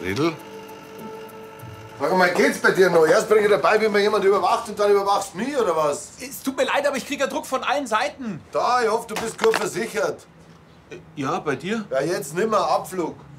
Riedl? Sag mal, geht's bei dir noch? Erst bringe ich dabei, wie man jemand überwacht und dann überwachst du mich, oder was? Es tut mir leid, aber ich kriege ja Druck von allen Seiten. Da, ich hoffe, du bist gut versichert. Ja, bei dir? Ja, jetzt nimmer Abflug.